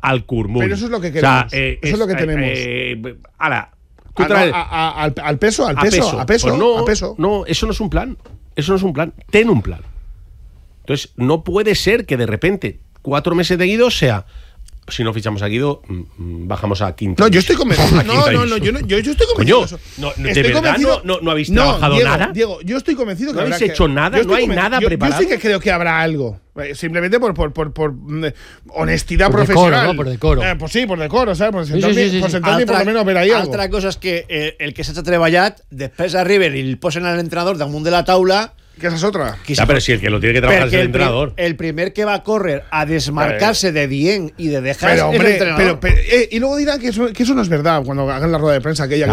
al Kurmul. Pero eso es lo que queremos. Eso es lo que tenemos. Ahora, al peso. Pues no, eso no es un plan. Ten un plan. Entonces, no puede ser que de repente 4 meses de Guido sea. Si no fichamos a Guido, bajamos a quinta. No, yo estoy convencido. Yo estoy convencido. ¿De verdad no habéis trabajado nada? Diego, yo estoy convencido que no habéis hecho nada, no hay nada preparado. Yo sí que creo que habrá algo. Simplemente por honestidad por profesional. Decoro, ¿no? Por decoro. Pues sí, por decoro, ¿sabes? Por sentar-me y por lo menos ver ahí algo. Altra cosa és que el que s'ha treballat, després arriben i el posen a l'entrenador damunt de la taula. Que esa es otra. Pero si el que lo tiene que trabajar es el entrenador. El primer que va a correr a desmarcarse de Dieng y de Dejas es el entrenador. Y luego dirán que eso no es verdad cuando hagan la rueda de prensa aquella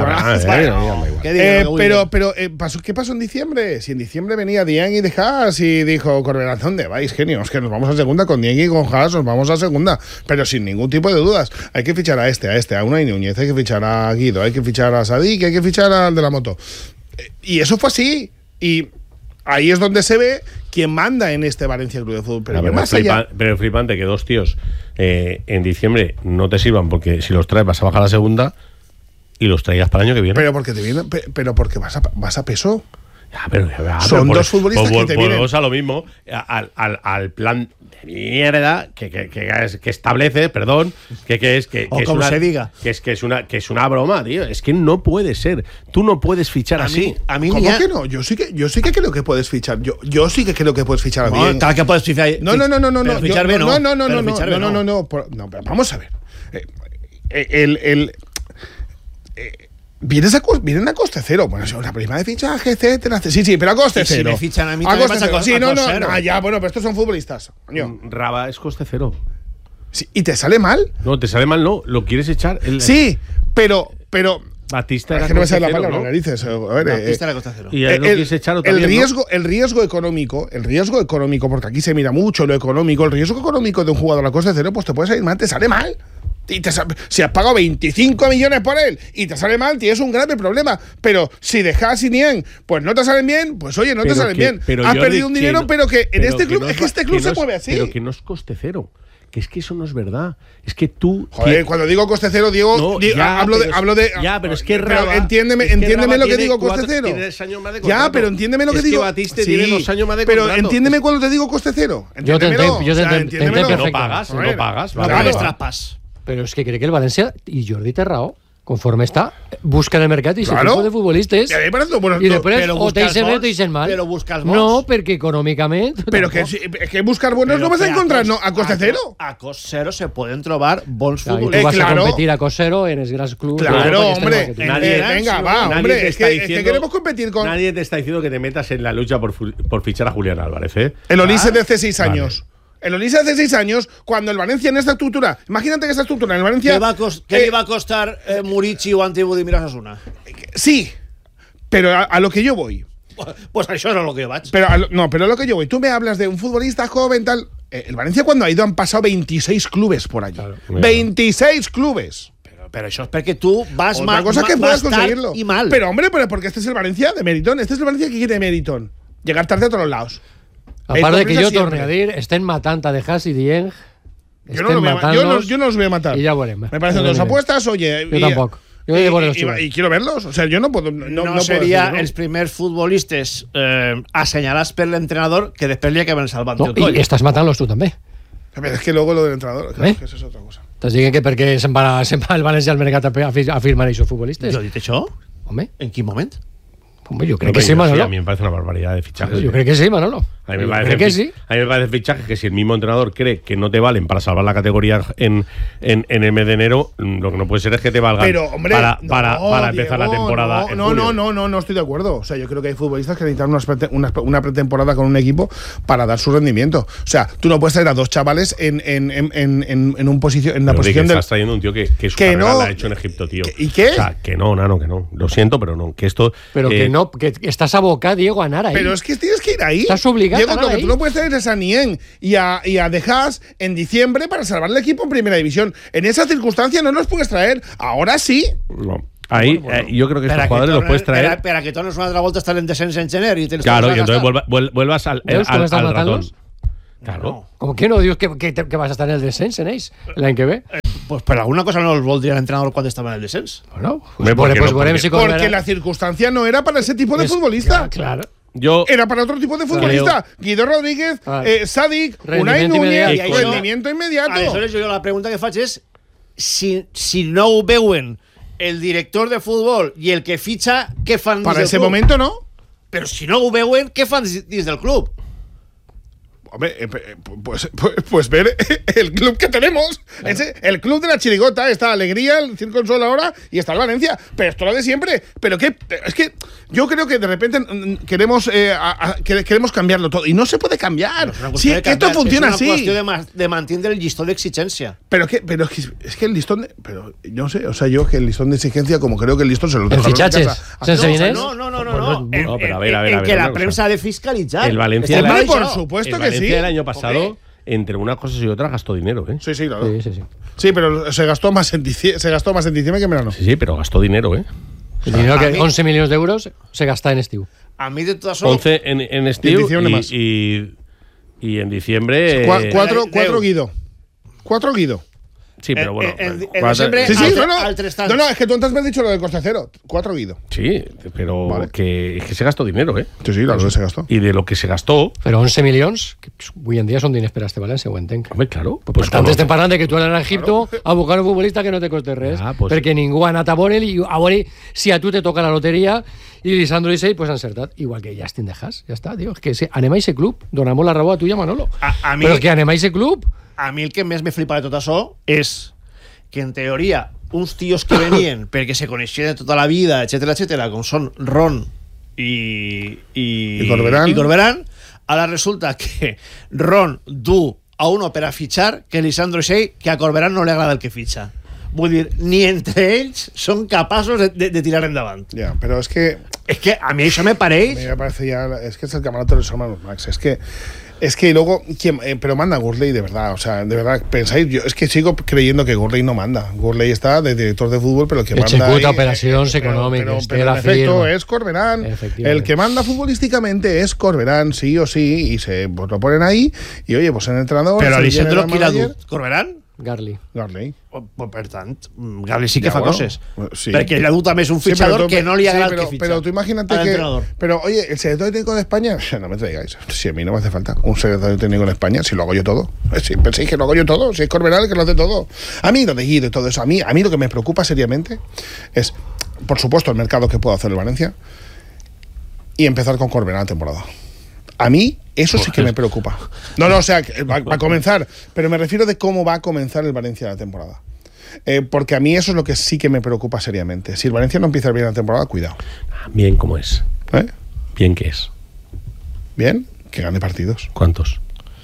¿qué pasó en diciembre? Si en diciembre venía Dieng y Dejas y dijo, Corberán, ¿dónde vais, genios? Que nos vamos a segunda con Dieng y con Haas, nos vamos a segunda. Pero sin ningún tipo de dudas. Hay que fichar a Unai Núñez, hay que fichar a Guido, hay que fichar a Sadik, hay que fichar al de la moto. Y eso fue así. Y ahí es donde se ve quién manda en este Valencia Club de Fútbol. Pero flipante que 2 tíos en diciembre no te sirvan porque si los traes vas a bajar a la segunda y los traigas para el año que viene. Pero porque te vienen, pero porque vas a peso. Son 2 futbolistas que te vienen. Volvemos a lo mismo, al plan de mierda que establece, perdón, que es una broma, tío. Es que no puede ser. Tú no puedes fichar así. ¿Cómo que no? Yo sí que creo que puedes fichar. Yo sí que creo que puedes fichar bien. Tal que puedes fichar. No. Fichar bien, no. Pero vamos a ver. Vienen a coste cero. Bueno, una prima de fichaje, etcétera. Sí, pero a coste cero. Si me fichan a mí también vas a coste cero. Bueno, pero estos son futbolistas. Coño. Raba es coste cero. Sí, ¿y te sale mal? No, te sale mal, no. Lo quieres echar. Sí, pero Batista era que no me sale la palabra, ¿no? narices. Batista era coste cero. Y lo quieres echar otra vez, el riesgo económico, porque aquí se mira mucho lo económico, el riesgo económico de un jugador a coste cero, pues te puede salir mal, te sale mal. Si has pagado 25 millones por él y te sale mal, tienes un grave problema. Pero si dejas sin bien, pues no te salen bien, pues oye, no te salen bien. Has perdido un dinero, pero que en este club, es que este club se mueve así. Pero que no es coste cero. Que es que eso no es verdad. Es que tú. Joder, cuando digo coste cero, Diego, hablo de. Ya, pero es que Raba, entiéndeme lo que digo coste cero. Ya, pero entiéndeme lo que digo. Es que Batiste tiene 2 años más de contrato. Pero entiéndeme cuando te digo coste cero. Yo te entiendo. No pagas. Claro, trampas. Pero es que cree que el Valencia y Jordi Terrao, conforme está, buscan el mercado y se tipo de futbolistas. Y después o te dicen bé o te dicen mal. Pero buscas bons. No, perquè econòmicament. Pero que buscar buenos no vas a encontrar a coste cero. A coste cero se pueden trobar bons futbolistas. futbolistas. Y tú vas a competir a coste cero en els grans clubs. Claro, hombre. Venga, va, hombre. Es que queremos competir con. Nadie te está diciendo que te metas en la lucha por fichar a Julián Álvarez, ¿eh? El Olise de hace 6 años. El Olise hace 6 años, cuando el Valencia en esta estructura, imagínate que esta estructura en el Valencia. ¿Qué le va a costar Murici o Antibudimir a Osasuna? Sí, pero a lo que yo voy. Pues a eso no lo que vaig. Pero a lo que yo voy. Tú me hablas de un futbolista joven, tal. El Valencia, cuando ha ido, han pasado 26 clubes por allí. Claro, 26 clubes. Pero eso es porque tú vas mal. Otra cosa es que puedas conseguirlo. Y mal. Pero hombre, porque este es el Valencia de Meriton. Este es el Valencia que quiere Meriton. Llegar tarde a todos lados. Aparte de que yo torne a dir, estén matant a Dejas y Dieng. Yo no los voy a matar. Y ya veremos. Me parecen 2 apuestas, oye. Yo tampoco. Yo y quiero verlos. O sea, yo no puedo. No sería els primers futbolistes assenyalats per l'entrenador que després li acaben salvant el coll. I estàs matant-los tu també. Es que luego lo del entrenador, que eso es otra cosa. T'has dit que perquè se'n va el València al mercat a firmar aquests futbolistes. Jo he dit això? Home. En quin moment? Hombre, yo creo que sí, Manolo. A mí me parece una barbaridad de fichajes. Yo creo que sí, Manolo. A mí me parece fichajes que si el mismo entrenador cree que no te valen para salvar la categoría en el mes de enero, lo que no puede ser es que te valgan para empezar la temporada. No estoy de acuerdo. O sea, yo creo que hay futbolistas que necesitan una pretemporada con un equipo para dar su rendimiento. O sea, tú no puedes traer a 2 chavales en una posición del. Estás trayendo un tío que su carrera la ha hecho en Egipto, tío. ¿Y qué? O sea, que no, Nano, que no. Lo siento, pero no. Que esto. Pero que no, que estás abocado, Diego, a anar ahí. Pero es que tienes que ir ahí. Estás obligado. Diego, lo que tú no puedes traer es a Nieng y a Dejas en diciembre para salvar el equipo en primera división. En esa circunstancia no los puedes traer. Ahora sí. No. Ahí yo creo que estos jugadores los puedes traer. Pero que tornes una altra volta a estar en descens en gener y tienes claro, y entonces vuelvas al ratón. Claro. ¿Cómo que no? Dios que vas a estar en el descenso, ¿eh? El año que ve. Pues per alguna cosa no el voldria l'entrenador quan estava en el descens. Bueno, porque la circunstancia no era para ese tipo de futbolista. Claro. Era para otro tipo de futbolista. Guido Rodríguez, Sadik, Unai Núñez, rendimiento inmediato. Aleshores, jo la pregunta que faig és si no ho veuen el director de futbol i el que fitxa, què fan dins del club? Para ese momento no. Però si no ho veuen, què fan dins del club? Hombre, pues ver el club que tenemos. Claro. El club de la chirigota. Está Alegría, el Circo del Sol ahora y está el Valencia. Pero esto lo de siempre. Pero es que yo creo que de repente queremos cambiarlo todo. Y no se puede cambiar. Sí, que esto funciona así. Es una cuestión de mantener el listón de exigencia. Pero es que el listón pero no sé, o sea, yo que el listón de exigencia, como creo que el listón se lo dejaron en casa. No, pero a ver, que la prensa ha de fiscalizar. El Valencia, por supuesto que sí. El año pasado, entre unas cosas y otras, gastó dinero, ¿eh? Sí, claro. Sí, pero se gastó más en diciembre que en verano. Sí, pero gastó dinero, ¿eh? El dinero que 11 millones de euros se gasta en estiu. A mí de todas formas 11 en estiu y en diciembre 4 Guido. 4 Guido. Sí, pero bueno. En diciembre, es que tú antes me has dicho lo del coste cero. 4 Guido. Sí, pero vale. que se gastó dinero, ¿eh? Sí, claro, se gastó. Y de lo que se gastó. Pero 11 millones, que hoy en día son diners per a este València, ho entenc. Hombre, claro. Pues antes te parlant de que tú anat a Egipto a buscar un futbolista que no te coste res. Perquè ningú ha anat a veure'l i a veure si a tu te toca la loteria i Lisandro Isell pues ha encertat. Igual que Justin de Haas. Ja està, tio. És que anem a ese club. Donamos la raó a tu i a Manolo. Però és que anem a ese club. A mi el que més me flipa de tot això és que en teoria uns tios que venien perquè se coneixien de tota la vida, etcètera, com són Ron i Corberán, ara resulta que Ron du a uno per a fitxar que Lisandro Isell, que a Corberán no li agrada el que fitxa. Vull dir, ni entre ells són capaços de tirar endavant. Ja, però és que a mi això me pareix. A mi me parece ya, es que es el camarote de los hermanos Max. Es que luego, pero manda Gurley de verdad, o sea, de verdad, pensáis, yo es que sigo creyendo que Gurley no manda. Gurley está de director de fútbol, pero el que manda ejecuta operaciones económicas. Pero en efecto es Corberán. El que manda futbolísticamente es Corberán, sí o sí, y pues lo ponen ahí, y oye, pues en el entrenador. Pero Alessandro, ¿quién la du? ¿Corberán? Garli. Per tant, Garli sí que fa coses. Sí. Perquè Lladú també és un fitxador que no li agrada el que fitxa. Pero tú imagínate que. Pero oye, el secretario técnico de España. No me traigáis. Si a mí no me hace falta un secretario técnico en España, si lo hago yo todo. Si pensáis que lo hago yo todo, si es Corberán el que lo hace todo. A mí lo de Guido y todo eso. A mí lo que me preocupa seriamente es, por supuesto, el mercado que puede hacer el Valencia y empezar con Corberán la temporada. A mí eso sí que me preocupa. No, o sea, va a comenzar, pero me refiero de cómo va a comenzar el Valencia la temporada. Porque a mí eso es lo que sí que me preocupa seriamente. Si el Valencia no empieza bien la temporada, cuidado. Bien como es. Bien que es. Bien, que gane partidos. ¿Cuántos?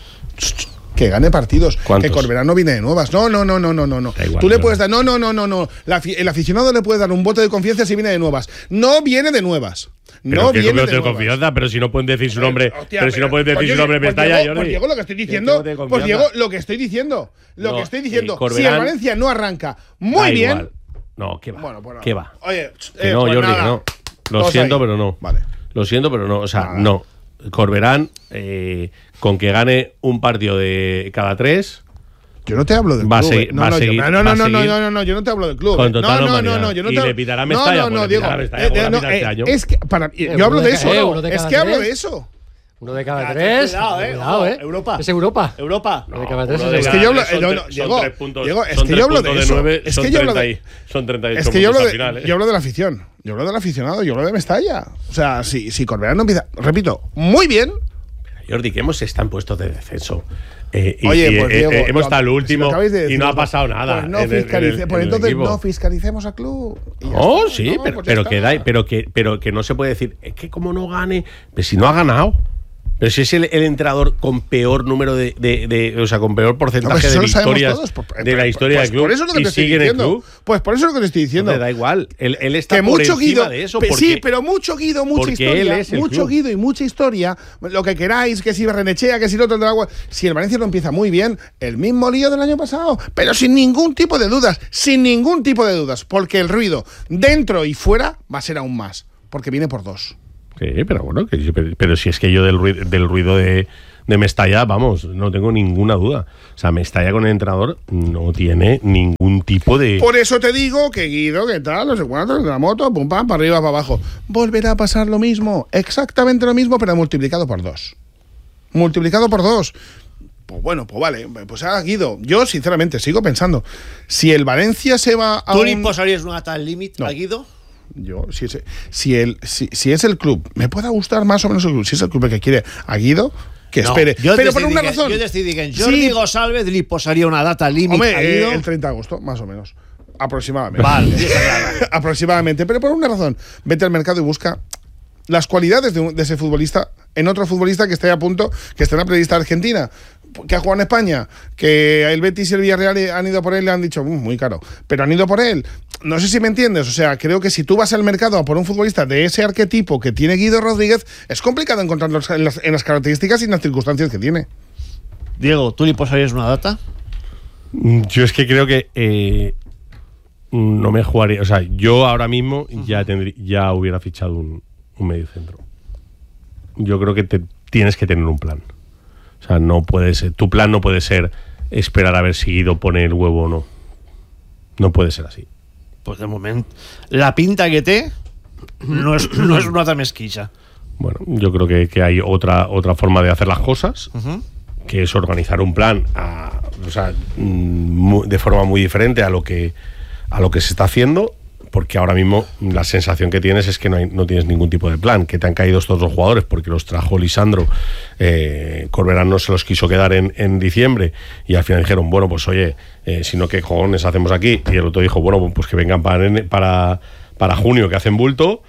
Que gane partidos. ¿Cuántos? Que Corberán no viene de nuevas. No. Igual, tú le puedes dar. No. El aficionado le puede dar un voto de confianza si viene de nuevas. No viene de nuevas. No viene de confianza, pero si no pueden decir su nombre, si no pueden decir su nombre, Pues Diego, lo que estoy diciendo, lo que estoy diciendo, si el Valencia no arranca muy bien, igual. No, ¿qué va? Bueno, pues ¿qué va? Oye, que no, Jordi, que no. Lo siento, pero no. Vale. Lo siento, pero no. O sea, no. Corberán, con que gane un partido de cada 3. Yo no te hablo del club. No, yo no te hablo del club. Con total no, yo no te hablo. Y le pitará Mestalla. No, Diego. Es que yo hablo de eso. Es que hablo de eso. Uno de cada 3. Cuidado, Europa. Es Europa. Uno de cada 3 es que yo hablo. Diego, es que yo hablo de eso. Es que yo hablo de. Son 38. Es que yo hablo de la afición. Yo hablo del aficionado. Yo hablo de Mestalla. O sea, si Corberán no empieza, repito, muy bien. Jordi, que hemos estado en puestos de descenso. Oye, pues Diego, hemos estado el último y no ha pasado nada. Pues entonces no fiscalicemos al club. Oh, sí, pero que no se puede decir, es que como no gane, pues si no ha ganado. Pero si es el entrenador con peor número o sea, con peor porcentaje de victorias de la historia del club, por eso es lo que te estoy diciendo. Pues por eso es lo que te estoy diciendo. No te da igual. Él está por encima de eso. Sí, pero mucho Guido, mucha historia. Mucho Guido y mucha historia. Lo que queráis, que si Barrenechea, que si el otro del agua. Si el Valencia no empieza muy bien, el mismo lío del año pasado. Pero sin ningún tipo de dudas. Sin ningún tipo de dudas. Porque el ruido dentro y fuera va a ser aún más. Porque viene por 2. Sí, pero bueno, pero si es que yo del ruido de de Mestalla, vamos, no tengo ninguna duda. O sea, Mestalla con el entrenador no tiene ningún tipo de... Por eso te digo que Guido, ¿qué tal? No sé cuánto, la moto, pum, pam, para arriba, para abajo. Volverá a pasar lo mismo, exactamente lo mismo, pero multiplicado por 2. Multiplicado por 2. Pues bueno, pues vale, pues ha Guido. Yo, sinceramente, sigo pensando, si el Valencia se va a ¿Tú le imposarías una tal límite a Guido? Yo, si es el club, me pueda gustar más o menos el club, si es el club el que quiere a Guido, que espere. Pero por una razón. Yo decidí que en Jordi González le imposaría una data límite a Guido. El 30 de agosto, más o menos. Aproximadamente. Vale, aproximadamente. Pero por una razón, vete al mercado y busca las cualidades de ese futbolista en otro futbolista que esté a punto, que esté en la prelista argentina, que ha jugado en España, que el Betis y el Villarreal han ido por él y le han dicho muy caro, pero han ido por él. No sé si me entiendes, o sea, creo que si tú vas al mercado a por un futbolista de ese arquetipo que tiene Guido Rodríguez, es complicado encontrarlo en las características y en las circunstancias que tiene. Diego, ¿tú le posarías una data? Yo es que creo que no me jugaría, o sea, yo ahora mismo ya hubiera fichado un mediocentro. Yo creo que tienes que tener un plan. O sea, no puedes, tu plan no puede ser esperar a ver si Guido pone el huevo o no. No puede ser así. Pues de momento, la pinta que té no es una altra mesquilla. Bueno, yo creo que hay otra forma de hacer las cosas, que es organizar un plan de forma muy diferente a lo que se está haciendo, porque ahora mismo la sensación que tienes es que no tienes ningún tipo de plan, que te han caído estos dos jugadores porque los trajo Lisandro, Corberán no se los quiso quedar en diciembre y al final dijeron, bueno, pues oye, si no, ¿qué cojones hacemos aquí? Y el otro dijo, bueno, pues que vengan para junio, que hacen bulto,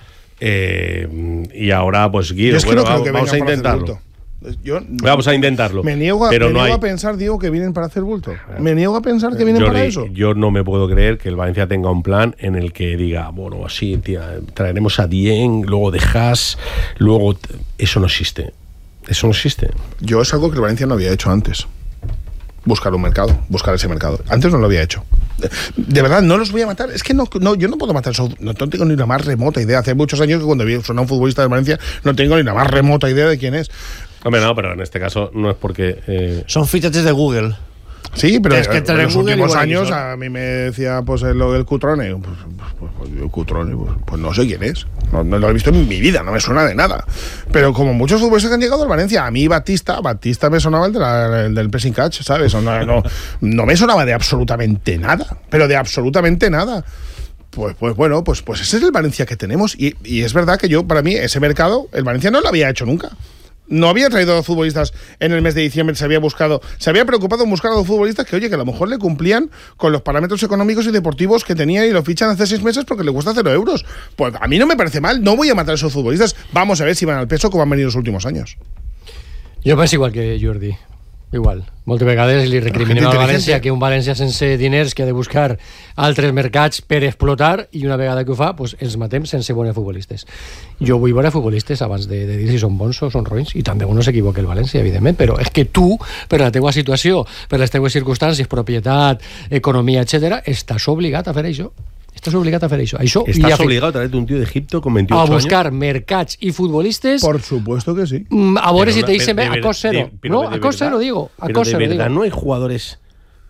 y ahora pues Guido, bueno, vamos a intentarlo. Vamos a intentarlo. Me niego a pensar, Diego, que vienen para hacer bulto. Me niego a pensar que vienen para eso. Yo no me puedo creer que el Valencia tenga un plan en el que diga, bueno, así, tía, traeremos a Dieng, luego de Haas, luego... Eso no existe. Eso no existe. Yo es algo que el Valencia no había hecho antes. Buscar ese mercado. Antes no lo había hecho. De verdad, no los voy a matar. Es que yo no puedo matar eso. No tengo ni la más remota idea. Hace muchos años que cuando vi sonar un futbolista de Valencia no tengo ni la más remota idea de quién es. Hombre, no, pero en este caso no es porque... Son fichajes de Google. Sí, pero es que en los últimos años a mí me decía pues lo del Cutrone. El Cutrone, pues no sé quién es. No lo he visto en mi vida, no me suena de nada. Pero como muchos futbolistas que han llegado al Valencia, a mí Batista me sonaba el del pressing catch, ¿sabes? No me sonaba de absolutamente nada, pero de absolutamente nada. Pues bueno, pues ese es el Valencia que tenemos y es verdad que para mí ese mercado, el Valencia no lo había hecho nunca. No había traído a dos futbolistas en el mes de diciembre, se había preocupado en buscar a dos futbolistas que, oye, que a lo mejor le cumplían con los parámetros económicos y deportivos que tenía y lo fichan hace 6 meses porque le cuesta 0 euros. Pues a mí no me parece mal, no voy a matar a esos futbolistas. Vamos a ver si van al peso como han venido los últimos años. Jo penso igual que Jordi. Igual. Moltes vegades li recriminem al València que un València sense diners que ha de buscar altres mercats per explotar i una vegada que ho fa, pues, els matem sense bons futbolistes. Jo vull veure futbolistes abans de dir si són bons o són roïns, i també no s'equivoca el València, evidentment, però és que tu, per la teua situació, per les teues circumstàncies, propietat, economia, etc., estàs obligat a fer això. Estás obligado a hacer eso. Estás obligado a traerte un tío de Egipto con 28 años. A buscar mercats y futbolistas. Por supuesto que sí. A ver si te dicen a cost cero. No, a cost cero digo. A cost cero digo. No hay jugadores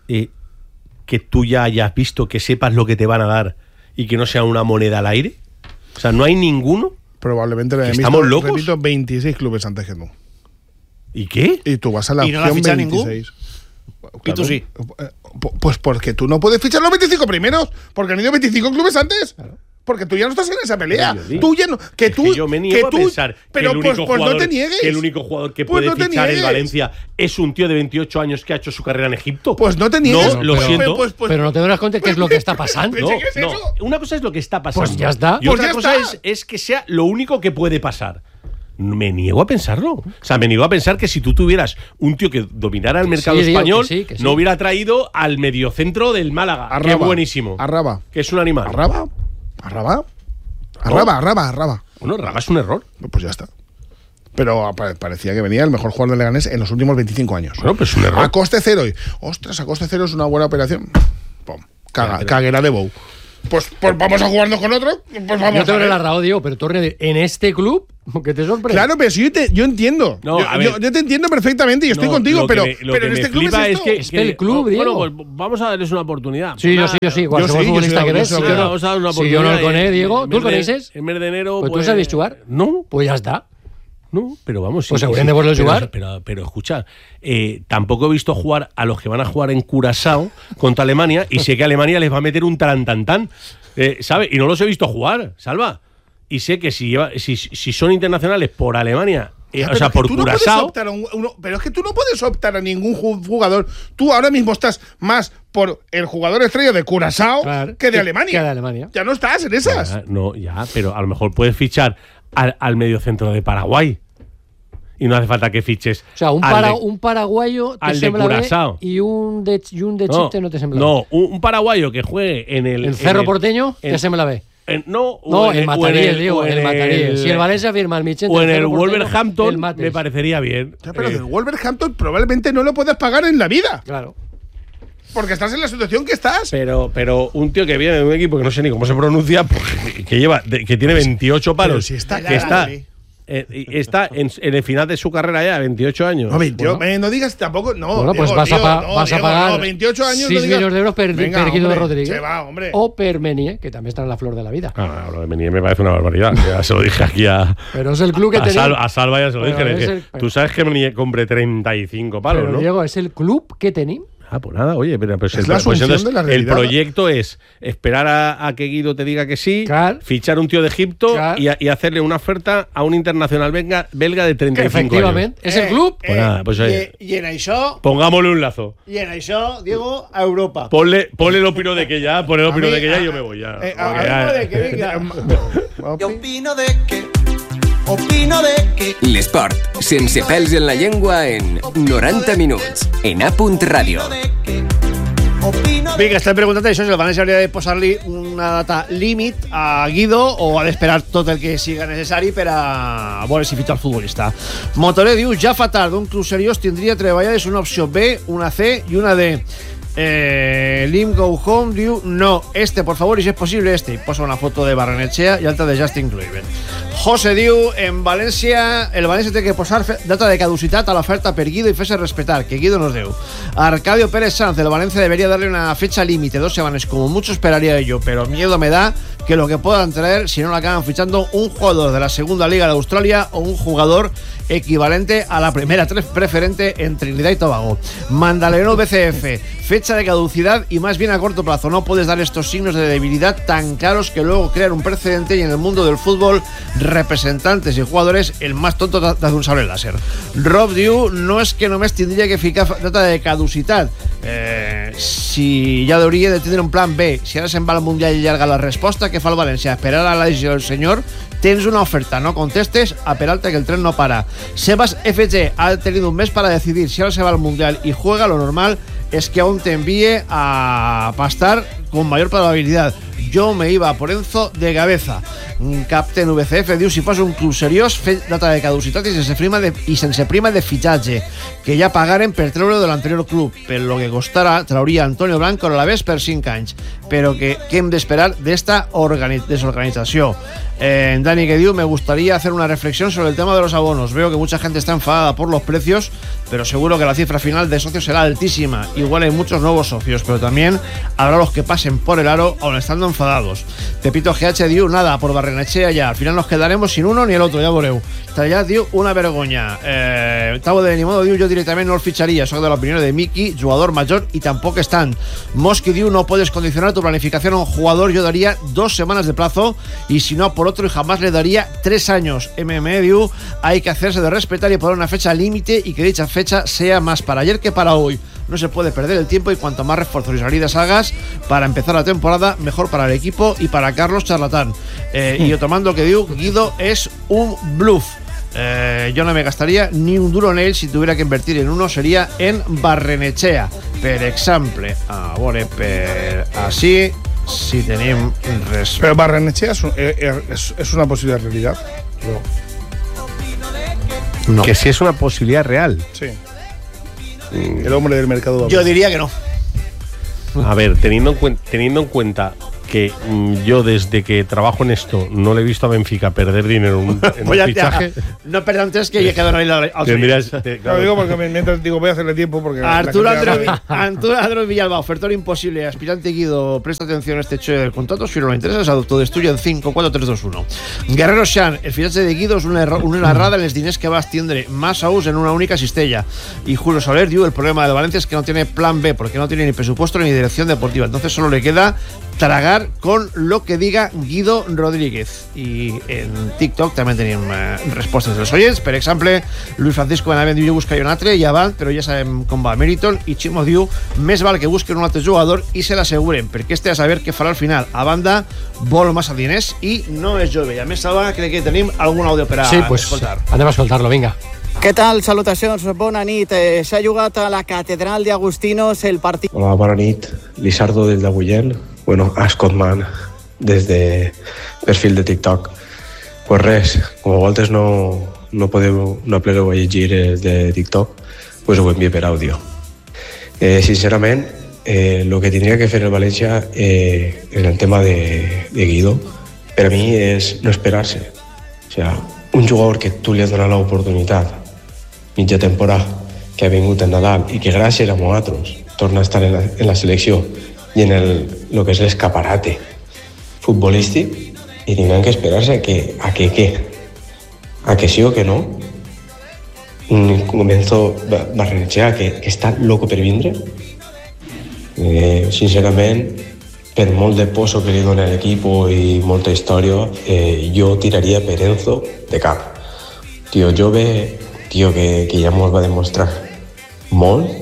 que tú ya hayas visto, que sepas lo que te van a dar y que no sea una moneda al aire. O sea, no hay ninguno. Probablemente estamos locos. Repito, 26 clubes antes que tú. ¿Y qué? Y tú vas a la opción no 26. Ningún? Claro. ¿Y tú sí? Pues porque tú no puedes fichar los 25 primeros, porque han ido 25 clubes antes. Claro. Porque tú ya no estás en esa pelea. Tú ya no. Que yo me niego a pensar pero que no te niegues. Que el único jugador que puede fichar en Valencia es un tío de 28 años que ha hecho su carrera en Egipto. Pues no te niegues. No, lo siento. Pero no te das cuenta qué es lo que está pasando. No. Una cosa es lo que está pasando. Pues ya está. Y otra cosa es que sea lo único que puede pasar. Me niego a pensarlo. O sea, me niego a pensar que si tú tuvieras un tío que dominara el mercado español, que sí. No hubiera traído al mediocentro del Málaga. Arraba, que es buenísimo. Arraba. Que es un animal. Arraba. Bueno, Arraba es un error. Pues ya está. Pero parecía que venía el mejor jugador de Leganés en los últimos 25 años. Bueno, pues es un error. A coste cero. Ostras, a coste cero es una buena operación. Pum. Caguera de Bou. Pues vamos a jugarnos con otro. Pues vamos. Yo te doy la raó, Diego, pero torne en este club Que te sorprende. Claro, pero si yo entiendo. No, yo te entiendo perfectamente y estoy contigo, pero en este club es que el club, Diego. Bueno, pues vamos a darles una oportunidad. Sí, yo sí. Cualquier futbolista que ves. Vamos a dar una oportunidad. Si yo no lo conozco, Diego, ¿tú lo conoces? En mes de enero. Pues tú sabes jugar. No. Pues ya está. No, pero vamos. Pues seguro de volver a jugar. Pero escucha, tampoco he visto jugar a los que van a jugar en Curazao contra Alemania y sé que Alemania les va a meter un tarantantán, ¿sabes? Y no los he visto jugar, Salva. Y sé que si son internacionales por Alemania, o sea, por Curazao. Pero es que tú no puedes optar a ningún jugador. Tú ahora mismo estás más por el jugador estrella de Curazao que de Alemania. Ya no estás en esas. Pero a lo mejor puedes fichar al mediocentro de Paraguay. Y no hace falta que fiches. O sea, un paraguayo te sembla bé y un de Chipre no te sembla bé. No, un paraguayo que juegue en el Cerro Porteño te sembla bé. En Mataríes, digo, en el Mataríes. Si el Valencia firma el Michel o en el Wolverhampton, me parecería bien. Pero el Wolverhampton probablemente no lo puedes pagar en la vida. Claro. Porque estás en la situación que estás. Pero un tío que viene de un equipo que no sé ni cómo se pronuncia, que tiene 28 palos, si está está en el final de su carrera ya, 28 años. No, 28, no digas tampoco. No, bueno, pues vas a pagar 28 años, 6 millones de euros per Guido Rodríguez. Se va, hombre. O per Menier, que también está en la flor de la vida. Lo de Menier me parece una barbaridad. Ya se lo dije aquí Pero es el club que tenía. A Salva ya se lo dije. Tú sabes que Menier compre 35 palos, pero, ¿no? Diego, es el club que tenía. Pues nada, oye, pero pues el proyecto es esperar a que Guido te diga que sí, fichar un tío de Egipto y hacerle una oferta a un internacional belga de 35 efectivamente, años. Es el club. Pues nada, pues oye, y en això, pongámosle un lazo. Y en això, Diego, a Europa. Ponle el opino de que ya, y yo me voy ya. Yo opino de que l'esport, sense pèls en la llengua, en 90 minuts, en A.Radio. Vinga, estem preguntant això, si el València hauria de posar-li una data límit a Guido o ha d'esperar tot el que siga necessari per a veure si fitxa el futbolista. Motoré diu, ja fa tard, un club seriós tindria treballades una opció B, una C i una D. Lim Go Home diu no, por favor, y si es posible y posa una foto de Barrenechea y alta de Justin Kluivert. José diu, en València el València té que posar data de caducitat a l'oferta per Guido y fer-se respetar, que Guido nos deu. Arcadio Pérez Sanz, el Valencia debería darle una fecha límite, 2 semanas, como mucho esperaría yo, pero miedo me da que lo que puedan traer, si no lo acaban fichando, un jugador de la segunda liga de Australia o un jugador equivalente a la primera preferente en Trinidad y Tobago. Mandaleno BCF, fecha de caducidad y más bien a corto plazo. No puedes dar estos signos de debilidad tan claros que luego crean un precedente y en el mundo del fútbol representantes y jugadores el más tonto de un sable láser. Rob diu, no és que només tindria que ficar data de caducitat, si ja hauria de tindre un plan B. Si ara se'n va al Mundial i llarga la resposta, que fa el València? Esperar a la decisió del senyor. Tens una oferta, no contestes a Peralta que el tren no para. Sebas FG ha tenido un mes para decidir si ahora se va al Mundial y juega. Lo normal es que aún te envíe a pastar con mayor probabilidad. Yo me iba por Enzo de cabeza. Captain VCF diu, si fos un club seriós, fer data de caducitat i sense prima de fitxatge, que ja pagaren per treure de l'anterior club, per lo que costarà trauria Antonio Blanco a l'Alavés per 5 anys, però que hem d'esperar d'esta desorganització. Dani que diu, me gustaría hacer una reflexión sobre el tema de los abonos. Veo que mucha gente está enfadada por los precios, pero seguro que la cifra final de socios será altísima. Igual hay muchos nuevos socios, pero también habrá los que pasen por el aro aun estando enfadados. Pepito GH diu, nada, por Barrenechea ya. Al final nos quedaremos sin uno ni el otro, ya voleu. Tallat diu, una vergonya. Tavo de Benimodo diu, yo directamente no el ficharía. Soy de la opinión de Miki, jugador mayor y tampoco están. Mosqui diu, no puedes condicionar tu planificación a un jugador. Yo daría 2 semanas de plazo y si no por otro y jamás le daría 3 años. MMEDU, hay que hacerse de respetar y poner una fecha límite y que dicha fecha sea más para ayer que para hoy. No se puede perder el tiempo y cuanto más refuerzos y salidas hagas para empezar la temporada, mejor para el equipo y para Carlos Charlatán. Y tomando que digo, Guido es un bluff. Yo no me gastaría ni un duro en él. Si tuviera que invertir en uno sería en Barrenechea, per exemple. Per así. Si tenim res. Pero Barrenechea es una posible realidad. No. Que si es una posibilidad real. Sí. El hombre del mercado. Yo diría que no. A ver, teniendo en cuenta que yo desde que trabajo en esto no le he visto a Benfica perder dinero en un fichaje. No, perdón, antes que ya quedaron ahí al tendrías. Lo digo porque mientras digo voy a hacerle tiempo porque. Arturo Andrés Villalba, ofertor imposible. Aspirante Guido, presta atención a este hecho del contrato. Si no lo interesa, se autodestruye en 5, 4, 3, 2, 1. Guerrero Xan, el fichaje de Guido es una errada en els diners que va tindre massa ús en una única cistella. Y Julio Soler diu el problema de Valencia es que no tiene plan B porque no tiene ni presupuesto ni dirección deportiva. Entonces solo le queda tragar con lo que diga Guido Rodríguez. Y en TikTok también teníem respostes dels oients. Per exemple, Luis Francisco Benavent diu: jo buscaria un altre, ja val, però ja sabem com va Meriton. I Ximo diu: més val que busquen un altre jugador i se l'asseguren, perquè este a saber què farà al final. A banda, vol massa diners i no és jove. I a més, Salva, crec que tenim algun àudio per a escoltar. Anem a escoltar-lo, vinga. Què tal? Salutacions, bona nit. S'ha jugat a la Catedral de Agustinos el partit... Hola, bona nit. Lizardo des d'Agullent. Bueno, a Scottman des de perfil de TikTok. Pues res, com a voltes no plegueu a llegir els de TikTok, pues ho envio per àudio. Sincerament, lo que tindria que fer el València en el tema de Guido, per a mi és no esperar-se. O sea, un jugador que tu li has donat l'oportunitat mitja temporada, que ha vingut en Nadal i que gràcies a nosaltres torna a estar en la selecció i en lo que és l'escaparate futbolístic, i tindran que esperar-se a que sí o que no. Comenzo Barrenechea, que està loco per vindre. Sincerament, per molt de poso que li dona l'equip i molta història, jo tiraria per Enzo de cap. Tio jove, tio que ja mos va demostrar molt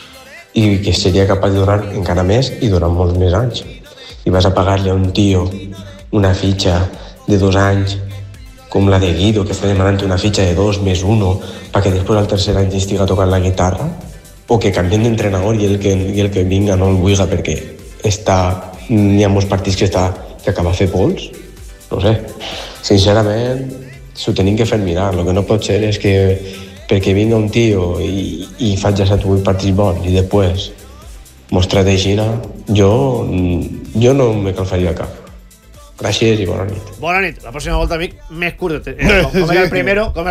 i que seria capaç de donar encara més i durant molts més anys. I vas a pagar-li a un tio una fitxa de 2 anys com la de Guido, que està demanant una fitxa de 2 més 1 perquè després al tercer any estiga tocant la guitarra, o que canvien d'entrenador i el que vinga no el vulga perquè n'hi ha molts partits que acaba a fer pols. No sé, sincerament s'ho tenim que fer mirar. El que no pot ser és que perquè vinga un tio i faig ja 7 o 8 partits bons i després mostrar de Xina, jo no me calfaria cap. Gràcies i bona nit. Bona nit. La pròxima volta, amic, més curt. Com era el primero, no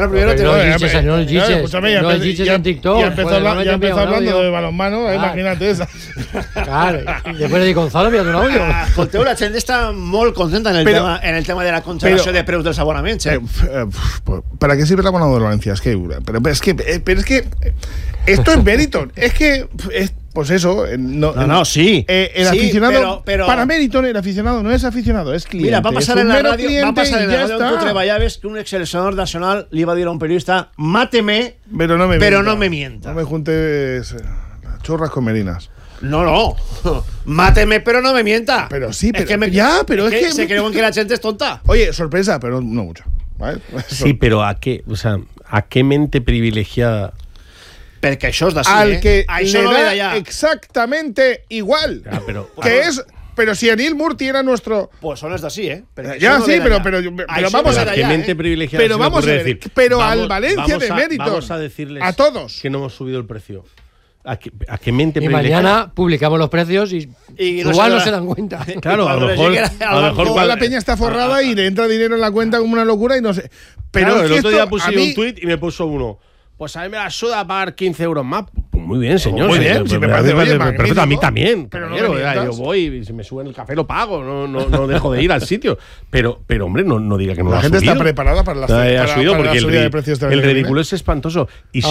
el giches en TikTok. Ya empezó hablando de balonmano, imagínate esa. Claro, y después de Gonzalo, mira un audio. Escolteu, la gent està molt contenta en el tema de la congelació de preus dels abonaments. ¿Para qué sirve el abonado de Valencia? Pero es que esto es Meriton. Es que pues eso, sí. El aficionado, pero para Meriton, el aficionado no es aficionado, es cliente. Mira, va a pasar en la radio, en tu treballaves que un exseleccionador nacional le iba a decir a un periodista: máteme, pero no me mienta. No me juntes chorras con merinas. No. Máteme, pero no me mienta. Pero sí, pero es que se creen que la gente es tonta. Oye, sorpresa, pero no mucho. ¿Vale? Sí, pero ¿a qué? O sea, ¿a qué mente privilegiada? Perquè això és d'ací, al que això le no da exactamente igual. Pero si Anil Murti era nuestro... Pues son los de así, ya, sí, pero vamos a ver. ¿Qué mente privilegiada? Pero vamos a ver. Pero al Valencia de mérito. Vamos a decirles a todos que no hemos subido el precio. ¿A qué mente y privilegiada? Mañana publicamos los precios y igual no se dan cuenta. Claro, a lo mejor igual la peña está forrada y le entra dinero en la cuenta como una locura y no sé. Pero claro, el otro día puse un tuit y me puso uno: pues a mí me la suda pagar 15 euros más. Pues muy bien, señor. Muy bien, si me parece perfecto. A mí también. Pero yo voy y si me suben el café lo pago. No dejo de ir al sitio. Pero hombre, no diga que no lo ha subido. La gente está preparada para la subida de precios. El ridículo es espantoso. Y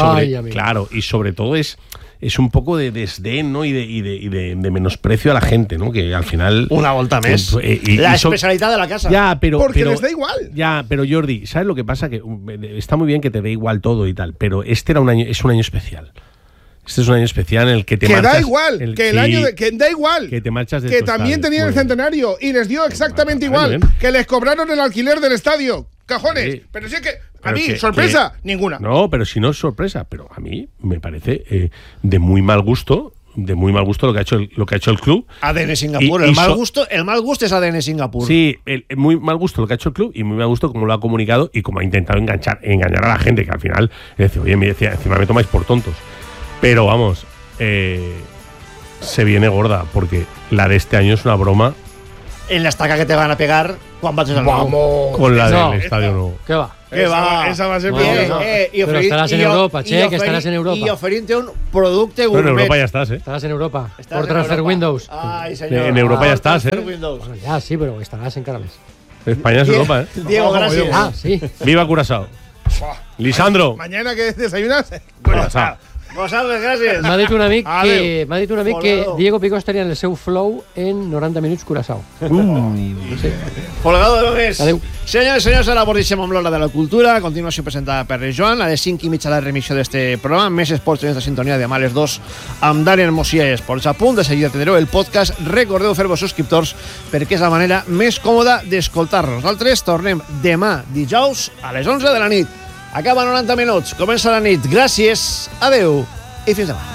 sobre todo es un poco de desdén, ¿no? y de menosprecio a la gente, ¿no? Que al final... Una volta més. La especialidad de la casa. Ya, porque les da igual. Ya, pero Jordi, ¿sabes lo que pasa? Que está muy bien que te dé igual todo y tal, pero es un año especial. Este es un año especial en el que te marchas... Da igual, que da igual. Que te marchas de que también tenían el centenario y les dio exactamente igual. Que les cobraron el alquiler del estadio. Cajones. Sí. Pero sí que... A mí, sorpresa, ninguna. No, pero si no es sorpresa. Pero a mí me parece de muy mal gusto lo que ha hecho el club. ADN Singapur. El mal gusto es ADN Singapur. Sí, muy mal gusto lo que ha hecho el club y muy mal gusto cómo lo ha comunicado y cómo ha intentado engañar a la gente, que al final dice: oye, encima me tomáis por tontos. Pero vamos, se viene gorda, porque la de este año es una broma en la estaca que te van a pegar cuando vayas al Vamos. Con la del estadio nuevo. ¿Qué va? ¿Qué va? Esa va a ser Pero estarás en Europa, che, que estarás en Europa. Y oferinte un producto gourmet. Pero en Europa ya estás, ¿eh? Estarás en Europa. Estás Por en Transfer Europa. Windows. Ay, señor. En Europa ya estás, Transfer ¿eh? Windows. Bueno, ya, sí, pero estarás en Carles. España es Europa, ¿eh? Diego, gracias. Ah, sí. Viva Curazao. Lisandro. Mañana que desayunas. Curazao. Vosaltres, gràcies. M'ha dit un amic Adéu. que Diego Picó estaria en el seu flow en 90 minuts Curaçao. Folgado de només. Adéu. Senyors i senyors, ara abordíssim amb l'hora de la cultura. A continuació presentada per Joan. A les 5:30 la remissió d'este programa. Més esports en esta sintonia demà a les 2 amb Daniel Mosia i Esports a punt. De seguida tindreu el podcast. Recordeu fer-vos subscriptors perquè és la manera més còmoda d'escoltar-nos. Nosaltres tornem demà dijous a les 11 de la nit. Acaba 90 minuts, comença la nit. Gràcies, adeu i fins demà.